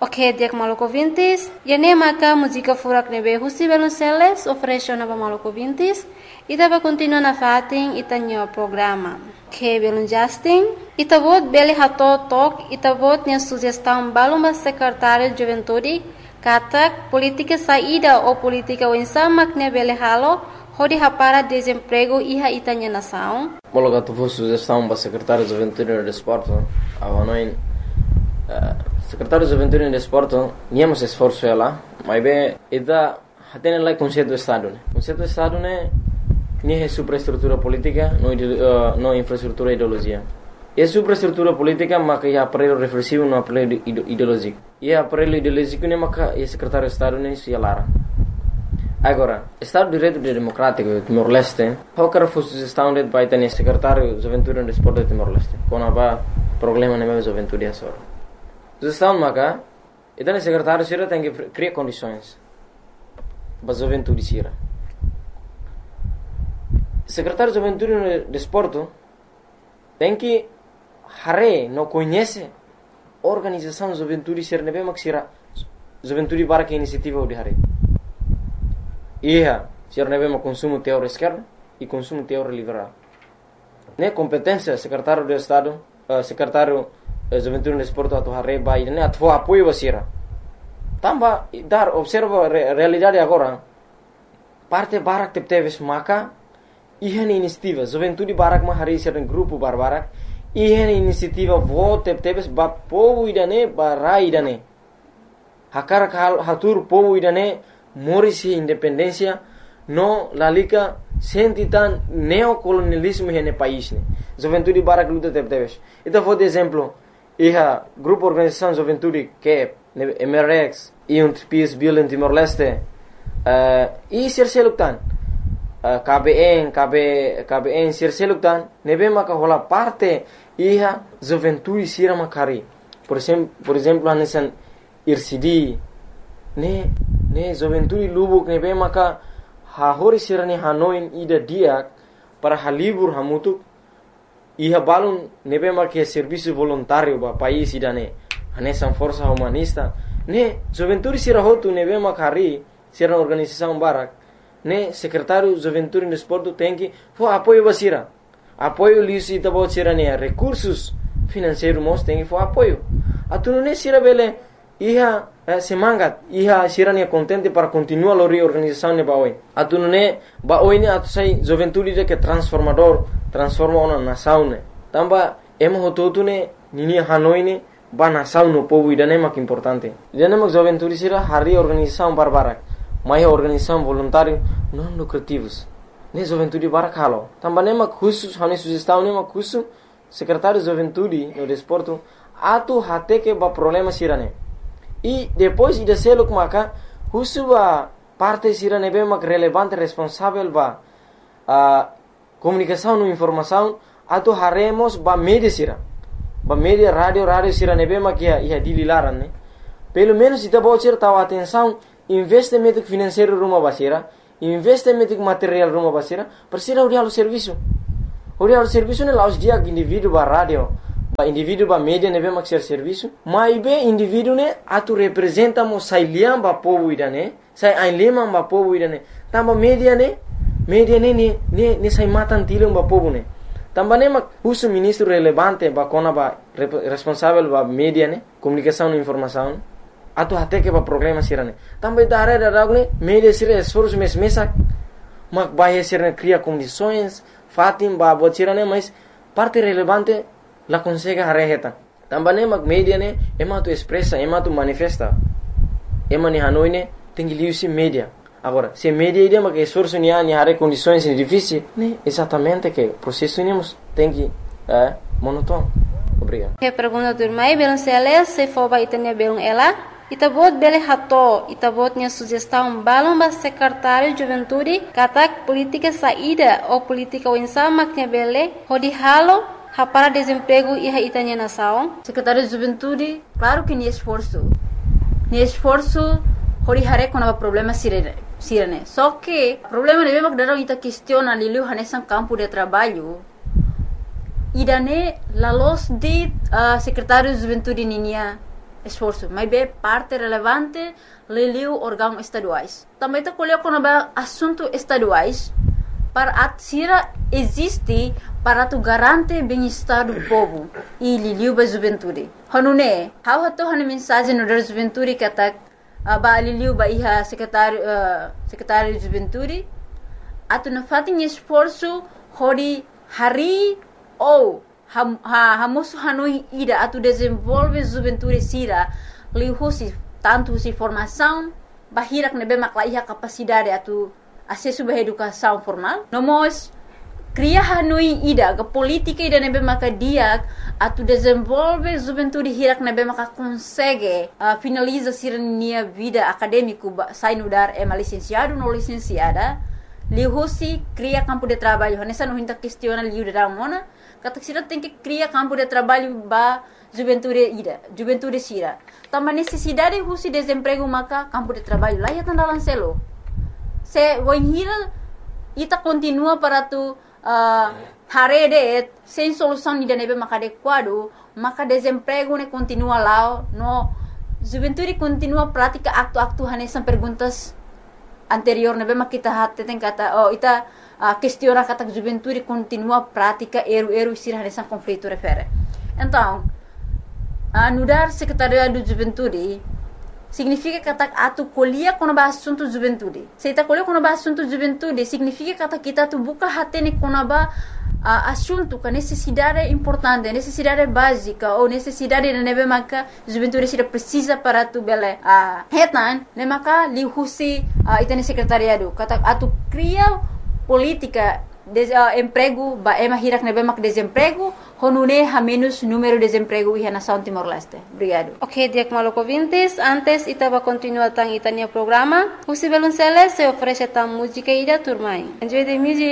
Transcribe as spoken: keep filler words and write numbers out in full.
Ok, dia maluco vintis. E nem maca música furak nebe husi belunceles oferece na maluco vintis. E dava continua na fatin e tanho programa. Que belun Justin. E tabot beli hato tok e tabot nia sugestão baluma secretário de juventude katak política saída ou política wensamak ne beli halo hodi hapara desemprego iha itanya nação. Mologa tu sugestão para secretário de juventude e desporto. Avanoin secretário de juventude e desporto niamos esforço ela, mas bem ida hatene lá conceito do estado, né? Conceito do estado né nem é superestrutura política, não uh, não infraestrutura ideologia. É superestrutura política, mas é aparelho reflexivo, não aparelho ideológico. E aparelho ideológico né, mas é secretário de estado nem se alara. Agora, Estado de Direito Democrático Timor-Leste, qualquer sugestão de vai ter secretário de juventude e desporto de Timor-Leste, quando há problema na minha juventude é só. Sugestão maca, então o secretário sira tem que criar condições para a juventude sira. Secretário de juventude e desporto tem que hare não conhece organização de juventude sira nebe mak sira juventude para que iniciativa de hare. Ia, sira nebe mak consumo teor esquerdo e consumo teor liberal. Ne competência secretário de estado, uh, secretário juventude e desporto atu hare bai ne atu apoio basira. Tamba dar observa re, realidade agora. Parte barak tep teves maka ihan inisiativa juventude barak ma hari sira grupo barbarak ihan inisiativa vote tep teves ba povo idane barai idane. Hakar hal hatur povo idane morisi independência no lalika sentitan neocolonialismo hene país ne. Juventude barak luta tep teves. Ita for de exemplo iha grupo organização juventude que M R X e um Peace Bill em Timor-Leste uh, e sirseluktan uh, K B N K B K B N sirseluktan nebe maka hola parte iha juventude sira makari por exemplo por exemplo anesan I R C D ne ne juventude lubuk nebe maka ha hori sira ne hanoin ida diak para halibur hamutuk iha balun nebe maka serviço voluntário ba país idane anesan força humanista ne juventude sira hotu nebe makari sira organização barak ne secretário juventude e desporto tem que fo apoio basira apoio lisi tabo sira ne recursos financeiros mos tem que fo apoio atuno ne sira bele iha eh, semangat iha sira ne contente para continuar a reorganização ne baoi atuno ne baoi ne atu sai juventude de que transformador transforma uma nação ne tamba emo hotu ne nini hanoi ne ba nação no povo idane mak importante idane mak juventude sira hari organização barbarak mai organização voluntário não lucrativos ne juventude barak halo tamba ne mak khusus hane sugestão ne mak khusus secretário de juventude e desporto atu hate que ba problema sira ne e depois ida selo maka khusus ba parte sira ne be mak relevante responsável ba a comunicação no informação atu haremos ba media sira ba media radio radio sira nebe makia ia dililaran ne pelo menos ita bocer tahu atenção investimento financeiro rumah basira investimento material rumah basira persira urial serviço urial serviço ne laus dia indivíduo ba radio ba indivíduo ba media nebe mak ser serviço mai be indivíduo ne atu representa mo sailiam ba povo idane sai ainlema ba povo idane tamba media ne media ne ne ne, ne sai matan tilum ba povo ne também mak uso ministro relevante ba kona ba responsável ba media ne comunicação e informação atu até que ba problema sirane também da área da ragne media sira esforço mes mesa mak ba sira cria condições fatim ba botirane mas parte relevante la consegue hareheta também mak media ne ema tu expressa ema tu manifesta ema ni hanoi ne tem que liu media. Agora, se media ideia que esforço ni ani hare condições difíceis, né? Exatamente que o processo nemos tem que é monótono. Obrigado. Que pergunta do irmão, belum seles se for ba itanya belum ela, itabot bele hato, itabot nya sugestão balum ba secretário de juventude, katak política saída ou política winsama que bele, hodi halo para desemprego e itanya nação. Secretário de juventude, claro que ni esforço. Ni esforço hori hare quando há problema sirene. Sirene. Só que o problema é que dalam ita questiona liu hanesan campo de trabalho. Idane la los de uh, secretário de juventude ninia esforço, mas é parte relevante liliu órgãos estaduais. Também está colhendo quando é assunto estaduais para a Sira existe para tu garantir bem-estar do povo e liliu ba juventude. Hanune, how hato hanu mensagem no da juventude que tá ba liliu ba iha secretário uh, secretário de juventude atu na fatin esforço hori hari ou ha ha hamosu hanui ida atu desenvolve juventude Sira liu husi tanto husi formação bahirak nebe makla iha capacidade atu acesso à educação formal. Nós cria hanui ida ke política ida nebe maka dia atu desenvolve juventude hirak nebe maka consegue uh, finaliza sirnia vida acadêmico sai no dar é licenciado no licenciada lihusi cria campo de trabalho nessa não hinta questiona liu de mona kata sira tem que cria campo de trabalho ba juventude ida juventude sira também necessidade husi desemprego maka campo de trabalho lá ya tandalan selo se voinhira ita continua para tu uh, harede sem solução ida nebe maka adequado maka desemprego ne continua lá no juventude continua prática acto-acto hanesan perguntas anterior nebe maka kita hatte tem kata oh ita uh, questiona kata juventude continua prática eru-eru sir hanesan conflito refere então uh, nudar secretariado de juventude significa que atu colhia quando ba assunto juventude. Se ta colhia quando ba assunto juventude, significa que kita tu buka hatene quando ba uh, assunto que necessidade importante, necessidade básica ou necessidade de nebe maka juventude se precisa para tu bele. Ah, uh, hetan, ne maka li husi uh, itene secretariado. Kata atu cria política de uh, emprego ba ema hirak nebe mak desemprego honune ha menos número de desemprego e nação Timor-Leste. Obrigado. Ok, Diak Maluco Vintes, antes itaba continuar tang itania programa. Husi Belunceles se oferece tang música ida turmai. Enjoy the music.